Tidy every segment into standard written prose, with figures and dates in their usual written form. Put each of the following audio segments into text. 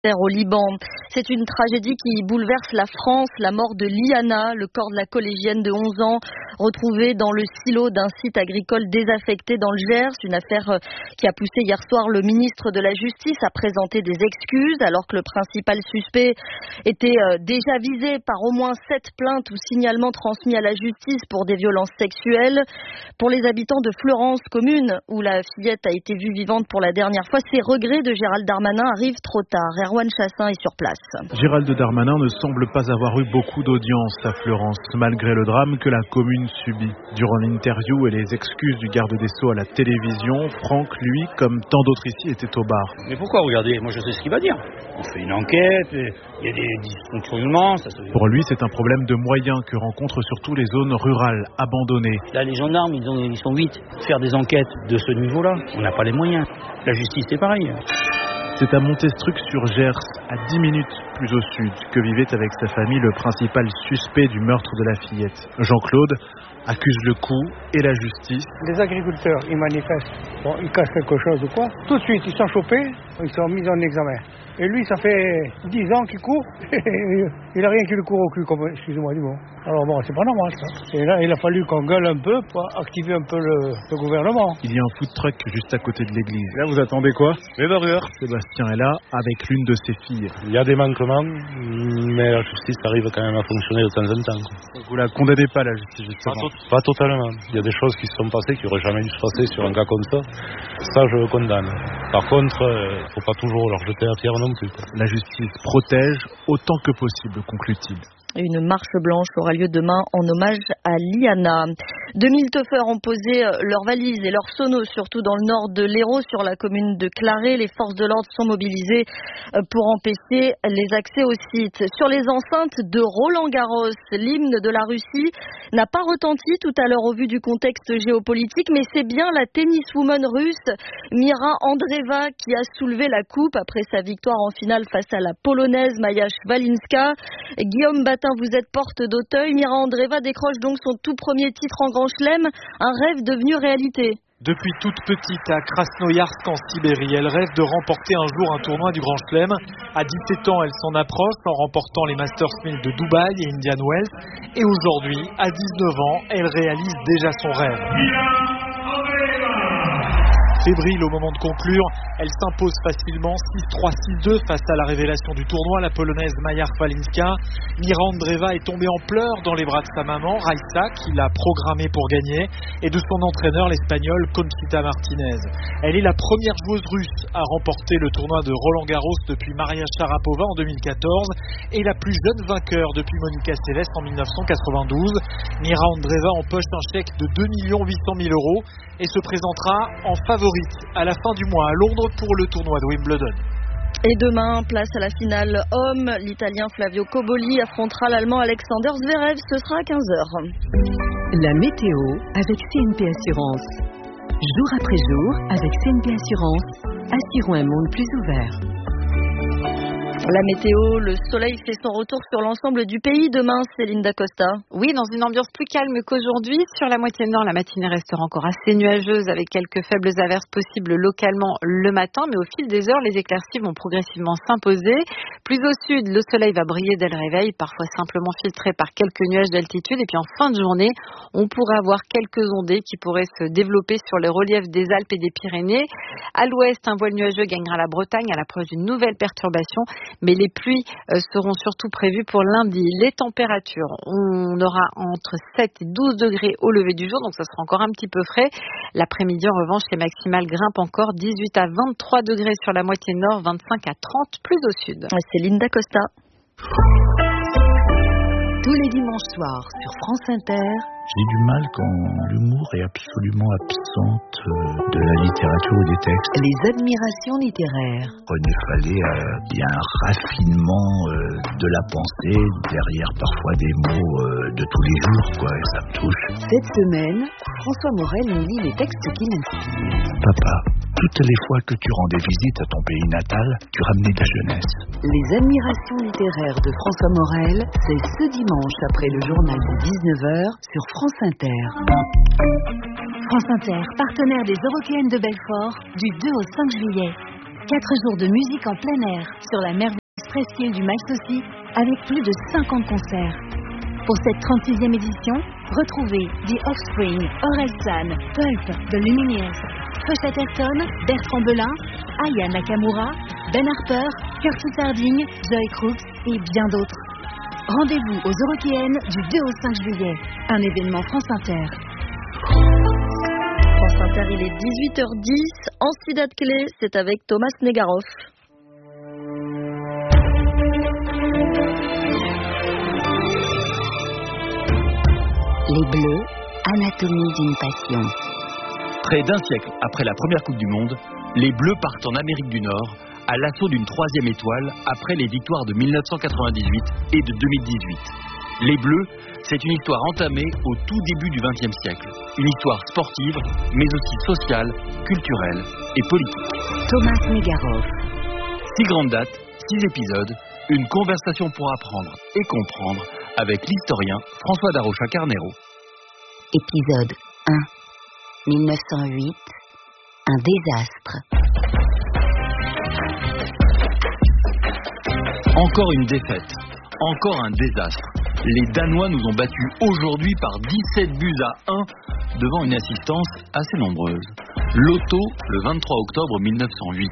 au Liban. C'est une tragédie qui bouleverse la France, la mort de Liana, le corps de la collégienne de 11 ans, retrouvé dans le silo d'un site agricole désaffecté dans le Gers, une affaire qui a poussé hier soir le ministre de la Justice à présenter des excuses, alors que le principal suspect était déjà visé par au moins 7 plaintes ou signalements transmis à la justice pour des violences sexuelles. Pour les habitants de Fleurance, commune où la fillette a été vue vivante pour la dernière fois, ces regrets de Gérald Darmanin arrivent trop tard. Erwan Chassin est sur place. Gérald Darmanin ne semble pas avoir eu beaucoup d'audience à Fleurance, malgré le drame que la commune subit. Durant l'interview et les excuses du garde des Sceaux à la télévision, Franck, lui, comme tant d'autres ici, était au bar. Mais pourquoi, regardez, moi je sais ce qu'il va dire. On fait une enquête, il y a des dysfonctionnements. Pour lui, c'est un problème de moyens que rencontrent surtout les zones rurales, abandonnées. Là, les gendarmes, ils sont vite. Faire des enquêtes de ce niveau-là, on n'a pas les moyens. La justice, c'est pareil. C'est à Montestruc-sur-Gers, à 10 minutes plus au sud, que vivait avec sa famille le principal suspect du meurtre de la fillette. Jean-Claude accuse le coup et la justice. Les agriculteurs, ils manifestent, ils cassent quelque chose ou quoi. Tout de suite, ils sont chopés, ils sont mis en examen. Et lui, ça fait 10 ans qu'il court, il n'a rien qui lui court au cul, comme, excusez-moi du mot. Alors bon, c'est pas normal ça. Et là, il a fallu qu'on gueule un peu pour activer un peu le gouvernement. Il y a un food truck juste à côté de l'église. Là, vous attendez quoi? Les burgers. Sébastien est là avec l'une de ses filles. Il y a des manquements, mais la justice arrive quand même à fonctionner de temps en temps. Vous la condamnez pas, la justice, justement? Pas totalement. Il y a des choses qui se sont passées qui n'auraient jamais dû se passer sur un cas comme ça. Ça, je le condamne. Par contre, il ne faut pas toujours leur jeter la pierre non plus. La justice protège autant que possible, conclut-il. Une marche blanche aura lieu demain en hommage à Liana. 2000 teufeurs ont posé leurs valises et leurs sonos, surtout dans le nord de l'Hérault, sur la commune de Claré. Les forces de l'ordre sont mobilisées pour empêcher les accès au site. Sur les enceintes de Roland-Garros, l'hymne de la Russie n'a pas retenti tout à l'heure au vu du contexte géopolitique, mais c'est bien la tenniswoman russe Mira Andreeva qui a soulevé la coupe après sa victoire en finale face à la polonaise Maja Szwalinska. Guillaume Batin, vous êtes porte d'Auteuil. Mira Andreeva décroche donc son tout premier titre en Grand Chelem, un rêve devenu réalité. Depuis toute petite à Krasnoïarsk en Sibérie, elle rêve de remporter un jour un tournoi du Grand Chelem. À 17 ans, elle s'en approche en remportant les Masters 1000 de Dubaï et Indian Wells. Et aujourd'hui, à 19 ans, elle réalise déjà son rêve. Fébrile au moment de conclure, elle s'impose facilement 6-3, 6-2 face à la révélation du tournoi, la polonaise Maja Szwalinska. Mira Andreeva est tombée en pleurs dans les bras de sa maman, Raisa, qui l'a programmée pour gagner, et de son entraîneur, l'espagnol Conchita Martinez. Elle est la première joueuse russe à remporter le tournoi de Roland-Garros depuis Maria Sharapova en 2014, et la plus jeune vainqueur depuis Monica Seles en 1992. Mira Andreeva empoche un chèque de 2 800 000 € et se présentera en favorite à la fin du mois à Londres pour le tournoi de Wimbledon. Et demain, place à la finale homme. L'Italien Flavio Cobolli affrontera l'Allemand Alexander Zverev. Ce sera à 15h. La météo avec CNP Assurance. Jour après jour, avec CNP Assurance, assurons un monde plus ouvert. La météo, le soleil fait son retour sur l'ensemble du pays demain, Céline Dacosta. Oui, dans une ambiance plus calme qu'aujourd'hui. Sur la moitié nord, la matinée restera encore assez nuageuse avec quelques faibles averses possibles localement le matin. Mais au fil des heures, les éclaircies vont progressivement s'imposer. Plus au sud, le soleil va briller dès le réveil, parfois simplement filtré par quelques nuages d'altitude. Et puis en fin de journée, on pourrait avoir quelques ondées qui pourraient se développer sur les reliefs des Alpes et des Pyrénées. À l'ouest, un voile nuageux gagnera la Bretagne à l'approche d'une nouvelle perturbation. Mais les pluies seront surtout prévues pour lundi. Les températures, on aura entre 7 et 12 degrés au lever du jour, donc ça sera encore un petit peu frais. L'après-midi, en revanche, les maximales grimpent encore 18 à 23 degrés sur la moitié nord, 25 à 30 plus au sud. Céline Dacosta. Tous les dimanches soirs sur France Inter. J'ai du mal quand l'humour est absolument absente de la littérature ou des textes. Les admirations littéraires. René Fallet a bien un raffinement de la pensée derrière parfois des mots de tous les jours, quoi, et ça me touche. Cette semaine, François Morel nous lit les textes qui l'inspirent. Papa, toutes les fois que tu rendais visite à ton pays natal, tu ramenais ta jeunesse. Les admirations littéraires de François Morel, c'est ce dimanche après le journal de 19h sur France Inter. France Inter, partenaire des Eurockéennes de Belfort, du 2 au 5 juillet. 4 jours de musique en plein air sur la merveilleuse presqu'île du Malsaucy avec plus de 50 concerts. Pour cette 36e édition, retrouvez The Offspring, Orelsan, Pulp, The Lumineers, Josh Atherton, Bertrand Belin, Aya Nakamura, Ben Harper, Curtis Harding, Joy Crooks et bien d'autres. Rendez-vous aux Eurokéennes du 2 au 5 juillet. Un événement France Inter. France Inter, il est 18h10. En Ciudad Clé, c'est avec Thomas Negaroff. Les Bleus, anatomie d'une passion. Près d'un siècle après la première Coupe du Monde, les Bleus partent en Amérique du Nord à l'assaut d'une 3e étoile après les victoires de 1998 et de 2018. Les Bleus, c'est une histoire entamée au tout début du XXe siècle. Une histoire sportive, mais aussi sociale, culturelle et politique. Thomas Negaroff. 6 grandes dates, 6 épisodes, une conversation pour apprendre et comprendre avec l'historien François Darocha-Carnero. Épisode 1. 1908. Un désastre. Encore une défaite, encore un désastre. Les Danois nous ont battus aujourd'hui par 17 buts à 1 devant une assistance assez nombreuse. Loto, le 23 octobre 1908.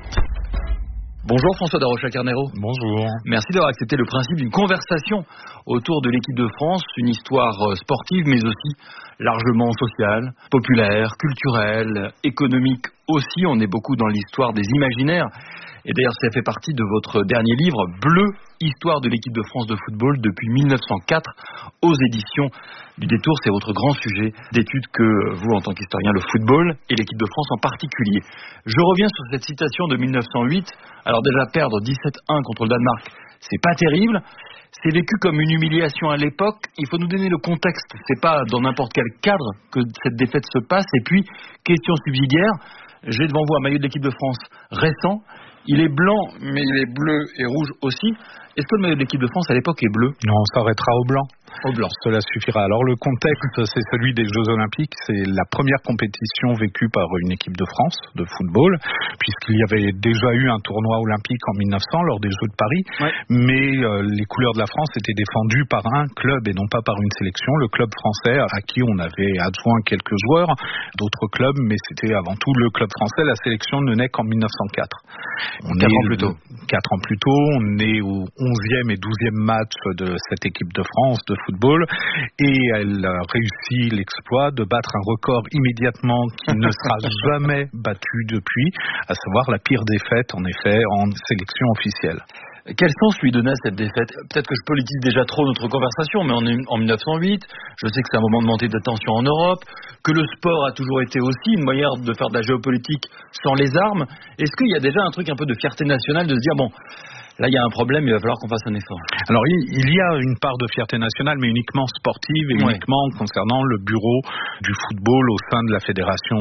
Bonjour François Darocha-Carnero. Bonjour. Merci d'avoir accepté le principe d'une conversation autour de l'équipe de France, une histoire sportive mais aussi largement sociale, populaire, culturelle, économique aussi. On est beaucoup dans l'histoire des imaginaires. Et d'ailleurs, ça fait partie de votre dernier livre, Bleu, histoire de l'équipe de France de football depuis 1904, aux éditions du Détour. C'est votre grand sujet d'étude que vous, en tant qu'historien, le football et l'équipe de France en particulier. Je reviens sur cette citation de 1908. Alors déjà, perdre 17-1 contre le Danemark, c'est pas terrible. C'est vécu comme une humiliation à l'époque. Il faut nous donner le contexte. C'est pas dans n'importe quel cadre que cette défaite se passe. Et puis, question subsidiaire, j'ai devant vous un maillot de l'équipe de France récent. Il est blanc, mais il est bleu et rouge aussi. Est-ce que le maillot de l'équipe de France à l'époque est bleu ? Non, on s'arrêtera au blanc. Au blanc. Cela suffira. Alors le contexte, c'est celui des Jeux Olympiques. C'est la première compétition vécue par une équipe de France de football, puisqu'il y avait déjà eu un tournoi olympique en 1900 lors des Jeux de Paris. Ouais. Mais les couleurs de la France étaient défendues par un club et non pas par une sélection. Le club français à qui on avait adjoint quelques joueurs, d'autres clubs, mais c'était avant tout le club français. La sélection ne naît qu'en 1904. 4 ans plus tôt. 4 ans plus tôt, on est au 11e et 12e match de cette équipe de France de football et elle réussit l'exploit de battre un record immédiatement qui ne sera jamais battu depuis, à savoir la pire défaite en effet en sélection officielle. Quel sens lui donnait cette défaite ? Peut-être que je politise déjà trop notre conversation, mais on est en 1908, je sais que c'est un moment de montée de tension en Europe, que le sport a toujours été aussi une manière de faire de la géopolitique sans les armes. Est-ce qu'il y a déjà un truc un peu de fierté nationale de se dire, bon, là, il y a un problème, il va falloir qu'on fasse un effort. Alors, il y a une part de fierté nationale, mais uniquement sportive et uniquement concernant le bureau du football au sein de la fédération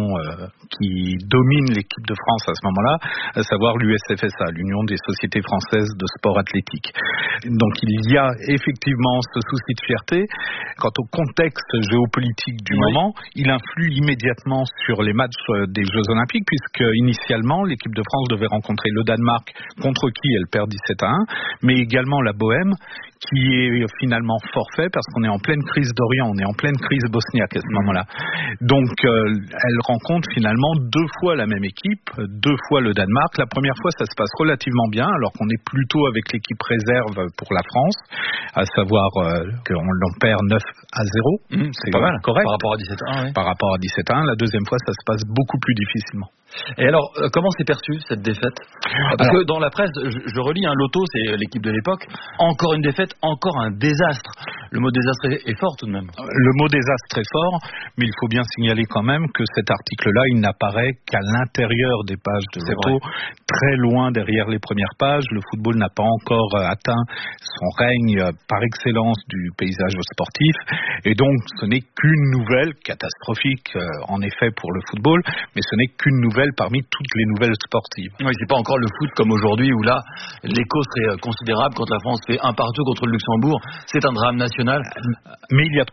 qui domine l'équipe de France à ce moment-là, à savoir l'USFSA, l'Union des Sociétés Françaises de Sport Athlétique. Donc, il y a effectivement ce souci de fierté. Quant au contexte géopolitique du moment, il influe immédiatement sur les matchs des Jeux Olympiques, puisque initialement, l'équipe de France devait rencontrer le Danemark, contre qui elle perd 17-1, mais également la Bohème, qui est finalement forfait parce qu'on est en pleine crise d'Orient, on est en pleine crise bosniaque à ce moment-là. Donc, elle rencontre finalement 2 fois la même équipe, 2 fois le Danemark. La première fois, ça se passe relativement bien, alors qu'on est plutôt avec l'équipe réserve pour la France, à savoir qu'on l'en perd 9-0. C'est pas mal, correct. Par rapport à 17-1. Oui. Par rapport à 17-1, la deuxième fois, ça se passe beaucoup plus difficilement. Et alors, comment s'est perçue cette défaite ? Parce que dans la presse, je relis un loto, c'est l'équipe de l'époque, encore une défaite, encore un désastre. Le mot désastre est fort tout de même. Le mot désastre est fort, mais il faut bien signaler quand même que cet article-là, il n'apparaît qu'à l'intérieur des pages de loto, très loin derrière les premières pages. Le football n'a pas encore atteint son règne par excellence du paysage sportif, et donc ce n'est qu'une nouvelle catastrophique en effet pour le football, mais ce n'est qu'une nouvelle parmi toutes les nouvelles sportives. Oui, c'est pas encore le foot comme aujourd'hui où là l'écho serait considérable quand la France fait 1-1 contre le Luxembourg. C'est un drame national. Mais il y a de quoi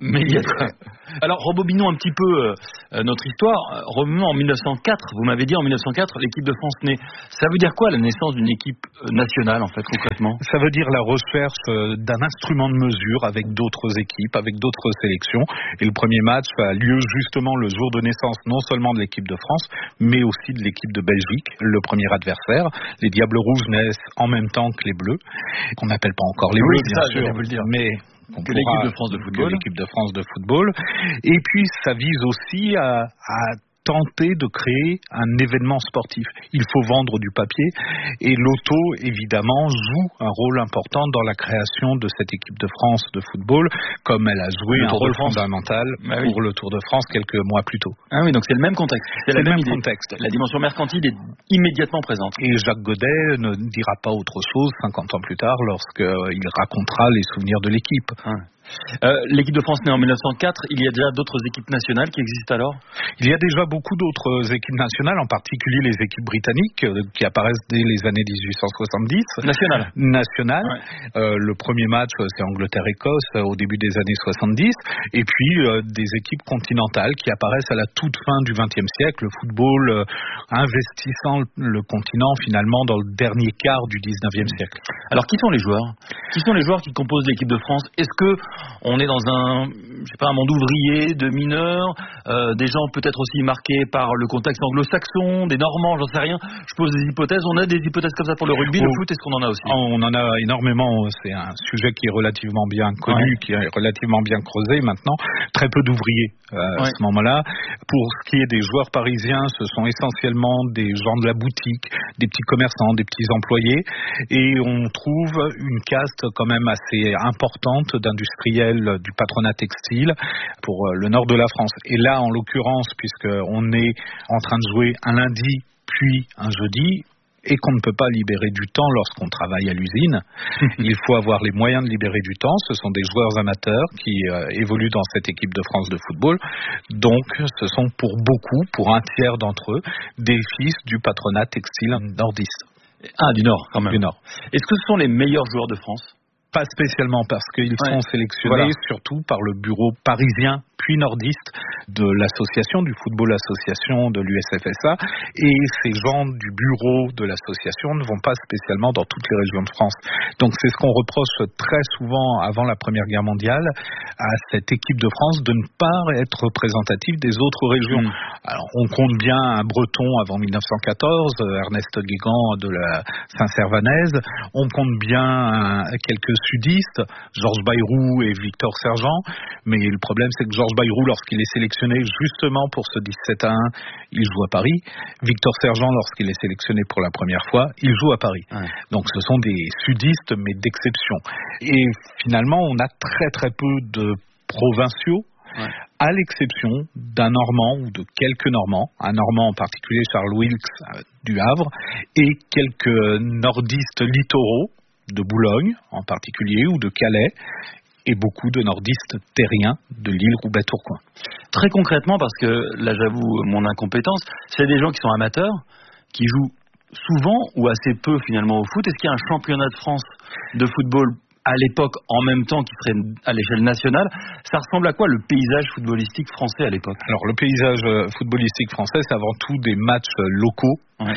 Alors, rebobinons un petit peu notre histoire. Revenons en 1904. Vous m'avez dit en 1904, l'équipe de France naît. Ça veut dire quoi la naissance d'une équipe nationale, en fait, concrètement ? Ça veut dire la recherche d'un instrument de mesure avec d'autres équipes, avec d'autres sélections. Et le premier match a lieu justement le jour de naissance, non seulement de l'équipe de France, mais aussi de l'équipe de Belgique, le premier adversaire. Les Diables Rouges naissent en même temps que les Bleus, qu'on n'appelle pas encore les Bleus, bien sûr, vous le dire. mais que l'équipe de France de football. L'équipe de France de football. Et puis, ça vise aussi à tenter de créer un événement sportif. Il faut vendre du papier et l'auto, évidemment, joue un rôle important dans la création de cette équipe de France de football, comme elle a joué un rôle fondamental pour le Tour de France quelques mois plus tôt. Ah oui, donc c'est le même contexte. C'est le même contexte. La dimension mercantile est immédiatement présente. Et Jacques Godet ne dira pas autre chose 50 ans plus tard lorsqu'il racontera les souvenirs de l'équipe. L'équipe de France naît en 1904, il y a déjà d'autres équipes nationales qui existent alors ? Il y a déjà beaucoup d'autres équipes nationales, en particulier les équipes britanniques qui apparaissent dès les années 1870. Nationales. Ouais. Le premier match, c'est Angleterre-Écosse au début des années 70. Et puis des équipes continentales qui apparaissent à la toute fin du XXe siècle. Le football investissant le continent finalement dans le dernier quart du XIXe siècle. Alors qui sont les joueurs ? Qui sont les joueurs qui composent l'équipe de France ? Est-ce que on est dans un monde ouvrier de mineurs, des gens peut-être aussi marqués par le contexte anglo-saxon, des Normands, j'en sais rien. Je pose des hypothèses. On a des hypothèses comme ça pour le rugby, le foot, est-ce qu'on en a aussi ? On en a énormément. C'est un sujet qui est relativement bien connu, qui est relativement bien creusé maintenant. Très peu d'ouvriers à ce moment-là. Pour ce qui est des joueurs parisiens, ce sont essentiellement des gens de la boutique, des petits commerçants, des petits employés. Et on trouve une caste quand même assez importante d'industriels du patronat textile pour le nord de la France. Et là, en l'occurrence, puisqu'on est en train de jouer un lundi puis un jeudi, et qu'on ne peut pas libérer du temps lorsqu'on travaille à l'usine, il faut avoir les moyens de libérer du temps. Ce sont des joueurs amateurs qui évoluent dans cette équipe de France de football. Donc, ce sont pour un tiers d'entre eux, des fils du patronat textile nordiste. Ah, du Nord, quand même. Du Nord. Est-ce que ce sont les meilleurs joueurs de France ? Pas spécialement, parce qu'ils sont sélectionnés surtout par le bureau parisien puis nordiste de l'association, du football association de l'USFSA, et ces gens du bureau de l'association ne vont pas spécialement dans toutes les régions de France. Donc c'est ce qu'on reproche très souvent avant la Première Guerre mondiale à cette équipe de France de ne pas être représentative des autres régions. Alors on compte bien un Breton avant 1914, Ernest Guégan de la Saint-Servanaise, on compte bien quelques sudistes, Georges Bayrou et Victor Sergent, mais le problème c'est que Georges Bayrou, lorsqu'il est sélectionné justement pour ce 17-1, il joue à Paris. Victor Sergent, lorsqu'il est sélectionné pour la première fois, il joue à Paris. Donc ce sont des sudistes, mais d'exception. Et finalement, on a très très peu de provinciaux, à l'exception d'un Normand ou de quelques Normands, un Normand en particulier, Charles Wilkes du Havre, et quelques nordistes littoraux, de Boulogne en particulier, ou de Calais, et beaucoup de nordistes terriens de l'île Roubaix-Tourcoing. Très concrètement, parce que là j'avoue mon incompétence, c'est des gens qui sont amateurs, qui jouent souvent ou assez peu finalement au foot. Est-ce qu'il y a un championnat de France de football à l'époque en même temps qui serait à l'échelle nationale? Ça ressemble à quoi le paysage footballistique français à l'époque? Alors le paysage footballistique français, c'est avant tout des matchs locaux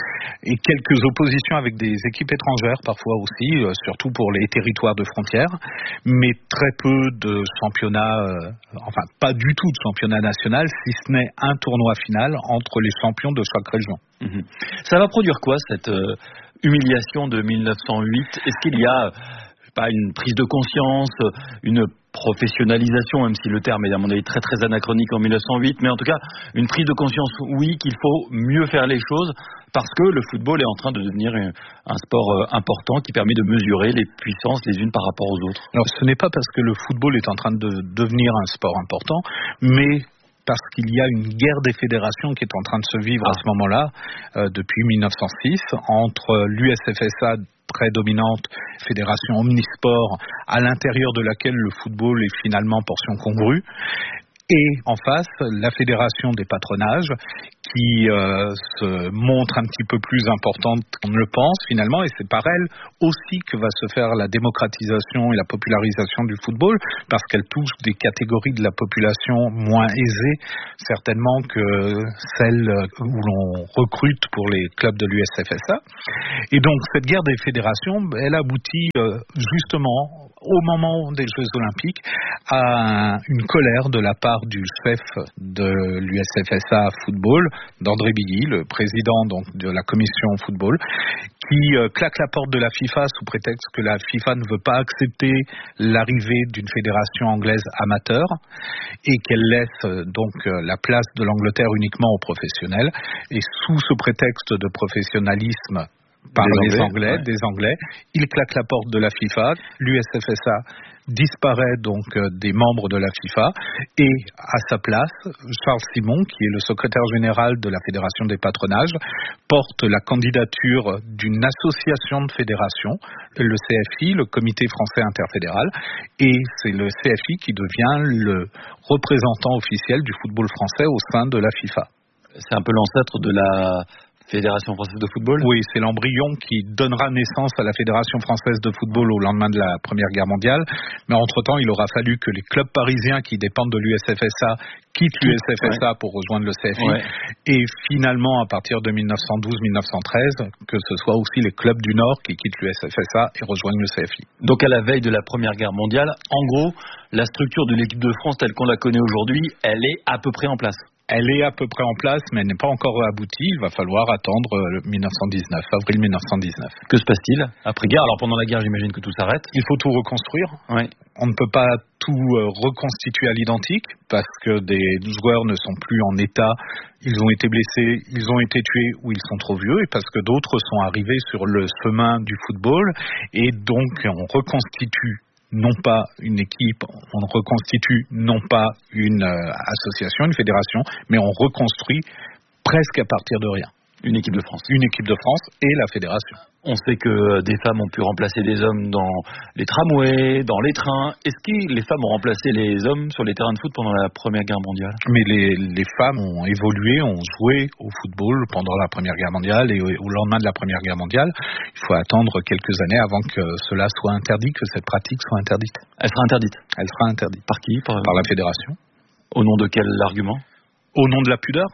et quelques oppositions avec des équipes étrangères parfois aussi, surtout pour les territoires de frontières, mais très peu de championnats, enfin pas du tout de championnat national, si ce n'est un tournoi final entre les champions de chaque région. Ça va produire quoi cette humiliation de 1908? Est-ce qu'il y a pas une prise de conscience, une professionnalisation, même si le terme est à mon avis très très anachronique en 1908, mais en tout cas une prise de conscience, oui, qu'il faut mieux faire les choses parce que le football est en train de devenir un sport important qui permet de mesurer les puissances les unes par rapport aux autres. Alors ce n'est pas parce que le football est en train de devenir un sport important, mais parce qu'il y a une guerre des fédérations qui est en train de se vivre à ce moment-là, depuis 1906, entre l'USFSA, très dominante, fédération omnisport, à l'intérieur de laquelle le football est finalement portion congrue, et en face, la fédération des patronages, qui se montre un petit peu plus importante qu'on ne le pense finalement, et c'est par elle aussi que va se faire la démocratisation et la popularisation du football, parce qu'elle touche des catégories de la population moins aisées certainement que celles où l'on recrute pour les clubs de l'USFSA. Et donc cette guerre des fédérations, elle aboutit justement au moment des Jeux Olympiques à une colère de la part du chef de l'USFSA Football, d'André Billy, le président donc de la commission football, qui claque la porte de la FIFA sous prétexte que la FIFA ne veut pas accepter l'arrivée d'une fédération anglaise amateur et qu'elle laisse donc la place de l'Angleterre uniquement aux professionnels. Et sous ce prétexte de professionnalisme par des Anglais, il claque la porte de la FIFA. L'USFSA disparaît donc des membres de la FIFA et à sa place, Charles Simon, qui est le secrétaire général de la Fédération des patronages, porte la candidature d'une association de fédérations, le CFI, le Comité français interfédéral, et c'est le CFI qui devient le représentant officiel du football français au sein de la FIFA. C'est un peu l'ancêtre de la Fédération française de football ? Oui, c'est l'embryon qui donnera naissance à la Fédération française de football au lendemain de la Première Guerre mondiale. Mais entre-temps, il aura fallu que les clubs parisiens qui dépendent de l'USFSA quittent l'USFSA pour rejoindre le CFI. Ouais. Et finalement, à partir de 1912-1913, que ce soit aussi les clubs du Nord qui quittent l'USFSA et rejoignent le CFI. Donc à la veille de la Première Guerre mondiale, en gros, la structure de l'équipe de France telle qu'on la connaît aujourd'hui, elle est à peu près en place. Elle est à peu près en place, mais elle n'est pas encore aboutie. Il va falloir attendre avril 1919. Que se passe-t-il après-guerre ? Alors pendant la guerre, j'imagine que tout s'arrête. Il faut tout reconstruire. Ouais. On ne peut pas tout reconstituer à l'identique parce que des joueurs ne sont plus en état. Ils ont été blessés, ils ont été tués ou ils sont trop vieux, et parce que d'autres sont arrivés sur le chemin du football. Et donc on reconstitue non pas une équipe, on reconstitue non pas une association, une fédération, mais on reconstruit presque à partir de rien. Une équipe de France. Une équipe de France et la fédération. On sait que des femmes ont pu remplacer des hommes dans les tramways, dans les trains. Est-ce que les femmes ont remplacé les hommes sur les terrains de foot pendant la Première Guerre mondiale ? Mais les femmes ont évolué, ont joué au football pendant la Première Guerre mondiale et au lendemain de la Première Guerre mondiale. Il faut attendre quelques années avant que cela soit interdit, que cette pratique soit interdite. Elle sera interdite ? Elle sera interdite. Par qui ? Par la fédération. Au nom de quel argument ? Au nom de la pudeur.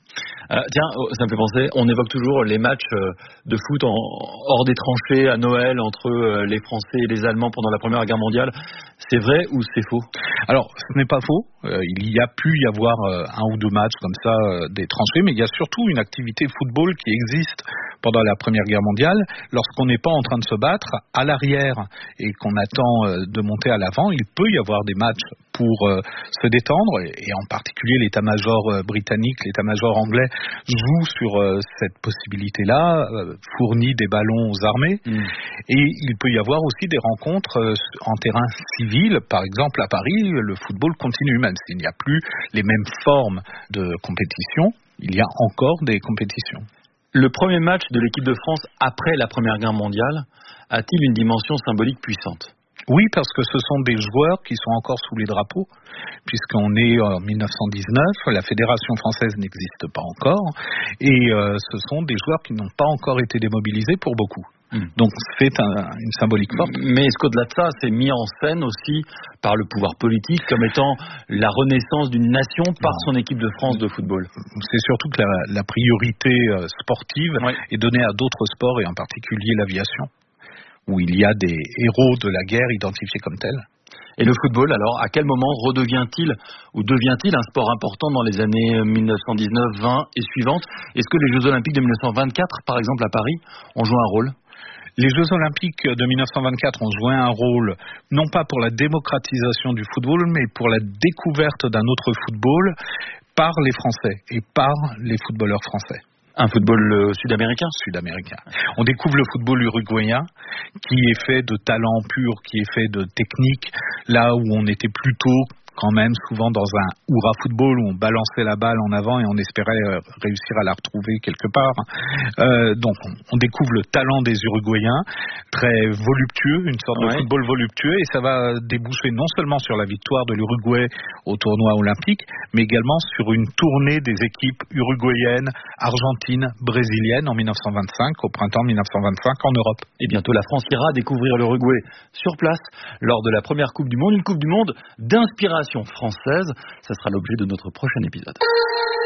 Tiens, ça me fait penser, on évoque toujours les matchs de foot hors des tranchées à Noël entre les Français et les Allemands pendant la Première Guerre mondiale. C'est vrai ou c'est faux ? Alors, ce n'est pas faux. Il y a pu y avoir un ou deux matchs comme ça, des tranchées, mais il y a surtout une activité football qui existe pendant la Première Guerre mondiale. Lorsqu'on n'est pas en train de se battre, à l'arrière, et qu'on attend de monter à l'avant, il peut y avoir des matchs pour se détendre, et en particulier l'état-major britannique, l'état-major anglais joue sur cette possibilité-là, fournit des ballons aux armées, et il peut y avoir aussi des rencontres en terrain civil. Par exemple, à Paris, le football continue, même s'il n'y a plus les mêmes formes de compétition, il y a encore des compétitions. Le premier match de l'équipe de France après la Première Guerre mondiale a-t-il une dimension symbolique puissante ? Oui, parce que ce sont des joueurs qui sont encore sous les drapeaux, puisqu'on est en 1919, la Fédération française n'existe pas encore, et ce sont des joueurs qui n'ont pas encore été démobilisés pour beaucoup. Donc c'est une symbolique forte. Mais est-ce qu'au-delà de ça, c'est mis en scène aussi par le pouvoir politique comme étant la renaissance d'une nation par son équipe de France de football ? C'est surtout que la priorité sportive est donnée à d'autres sports, et en particulier l'aviation, où il y a des héros de la guerre identifiés comme tels. Et le football, alors, à quel moment redevient-il ou devient-il un sport important dans les années 1919, 20 et suivantes ? Est-ce que les Jeux Olympiques de 1924, par exemple à Paris, ont joué un rôle ? Les Jeux Olympiques de 1924 ont joué un rôle, non pas pour la démocratisation du football, mais pour la découverte d'un autre football par les Français et par les footballeurs français. Un football sud-américain ? Sud-américain. On découvre le football uruguayen, qui est fait de talent pur, qui est fait de technique, là où on était plutôt quand même souvent dans un hurrah football où on balançait la balle en avant et on espérait réussir à la retrouver quelque part. Donc on découvre le talent des Uruguayens, très voluptueux, une sorte de football voluptueux, et ça va déboucher non seulement sur la victoire de l'Uruguay au tournoi olympique, mais également sur une tournée des équipes uruguayennes, argentines, brésiliennes en 1925, au printemps 1925 en Europe. Et bientôt la France ira découvrir l'Uruguay sur place lors de la première Coupe du Monde, une Coupe du Monde d'inspiration française. Ça sera l'objet de notre prochain épisode.